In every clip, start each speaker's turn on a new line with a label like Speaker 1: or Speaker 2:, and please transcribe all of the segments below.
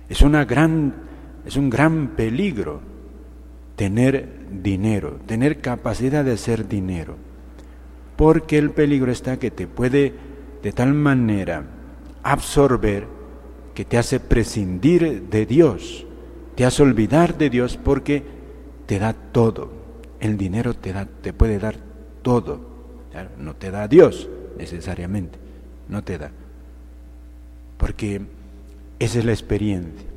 Speaker 1: Es un gran peligro tener dinero, tener capacidad de hacer dinero, porque el peligro está que te puede de tal manera absorber que te hace prescindir de Dios, te hace olvidar de Dios, porque te da todo. El dinero te puede dar todo. Claro, no te da a Dios necesariamente, no te da, porque esa es la experiencia,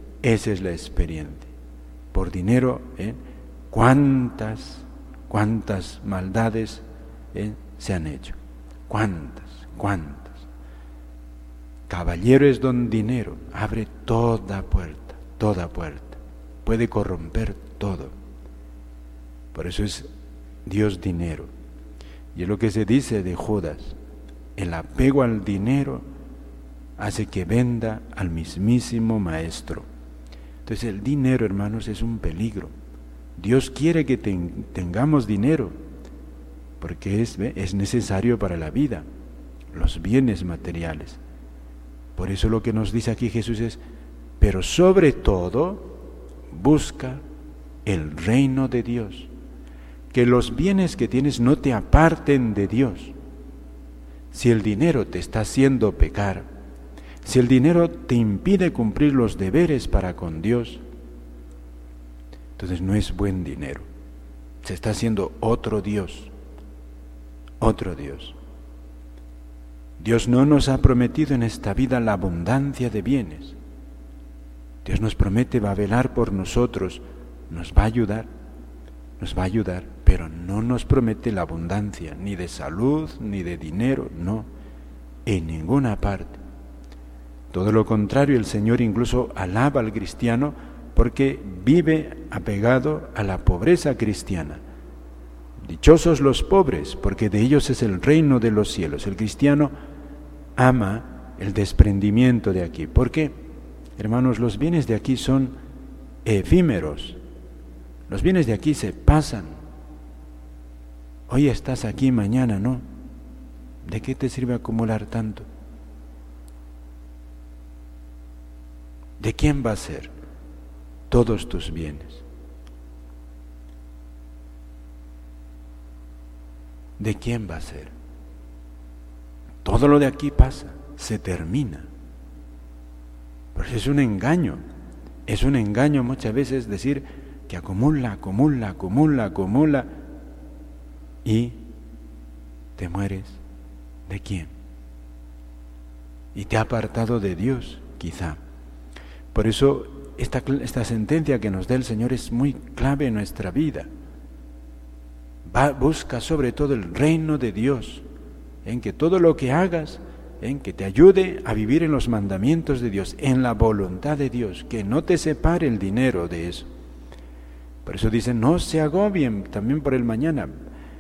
Speaker 1: por dinero, ¿cuántas maldades se han hecho? ¿Cuántas? Caballero es don dinero, abre toda puerta, puede corromper todo. Por eso es Dios dinero. Y es lo que se dice de Judas: el apego al dinero hace que venda al mismísimo Maestro. Entonces el dinero, hermanos, es un peligro. Dios quiere que tengamos dinero, porque es necesario para la vida, los bienes materiales. Por eso lo que nos dice aquí Jesús es: pero sobre todo, busca el reino de Dios. Que los bienes que tienes no te aparten de Dios. Si el dinero te está haciendo pecar, si el dinero te impide cumplir los deberes para con Dios, entonces no es buen dinero. Se está haciendo otro Dios. Dios no nos ha prometido en esta vida la abundancia de bienes. Dios nos promete, va a velar por nosotros, nos va a ayudar, pero no nos promete la abundancia, ni de salud, ni de dinero, no, en ninguna parte. Todo lo contrario, el Señor incluso alaba al cristiano porque vive apegado a la pobreza cristiana. Dichosos los pobres, porque de ellos es el reino de los cielos. El cristiano ama el desprendimiento de aquí, porque, hermanos, los bienes de aquí son efímeros. Los bienes de aquí se pasan. Hoy estás aquí, mañana no. ¿De qué te sirve acumular tanto? ¿De quién va a ser todos tus bienes? ¿De quién va a ser? Todo lo de aquí pasa, se termina. Pero es un engaño muchas veces decir que acumula y te mueres. ¿De quién? Y te ha apartado de Dios, quizá. Por eso esta sentencia que nos da el Señor es muy clave en nuestra vida. Busca sobre todo el reino de Dios, en que todo lo que hagas, en que te ayude a vivir en los mandamientos de Dios, en la voluntad de Dios, que no te separe el dinero de eso. Por eso dicen, no se agobien también por el mañana.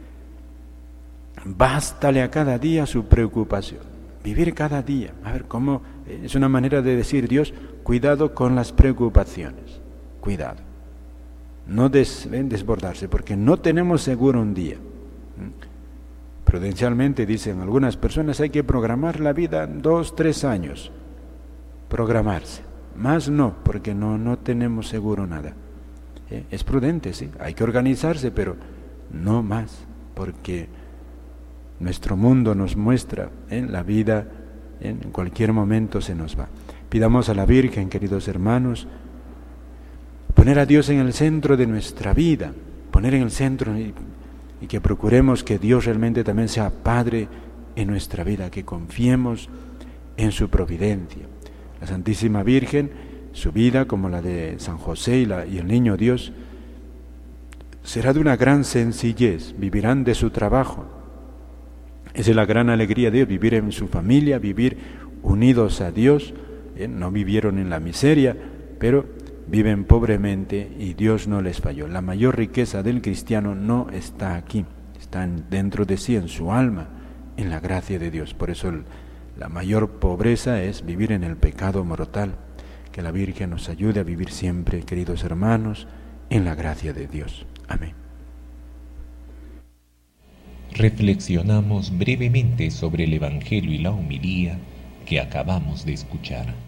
Speaker 1: Bástale a cada día su preocupación. Vivir cada día. A ver, cómo es una manera de decir Dios, cuidado con las preocupaciones. Cuidado. No desbordarse, porque no tenemos seguro un día. Prudencialmente, dicen algunas personas, hay que programar la vida 2, 3 años. Programarse. Más no, porque no tenemos seguro nada. Es prudente, sí, hay que organizarse, pero no más, porque nuestro mundo nos muestra, la vida en cualquier momento se nos va. Pidamos a la Virgen, queridos hermanos, poner a Dios en el centro de nuestra vida, poner en el centro y que procuremos que Dios realmente también sea Padre en nuestra vida, que confiemos en su providencia. La Santísima Virgen, su vida como la de San José y el Niño Dios, será de una gran sencillez, vivirán de su trabajo. Esa es la gran alegría de Dios, vivir en su familia, vivir unidos a Dios. No vivieron en la miseria, pero viven pobremente y Dios no les falló. La mayor riqueza del cristiano no está aquí, está dentro de sí, en su alma, en la gracia de Dios. Por eso la mayor pobreza es vivir en el pecado mortal. Que la Virgen nos ayude a vivir siempre, queridos hermanos, en la gracia de Dios. Amén.
Speaker 2: Reflexionamos brevemente sobre el Evangelio y la homilía que acabamos de escuchar.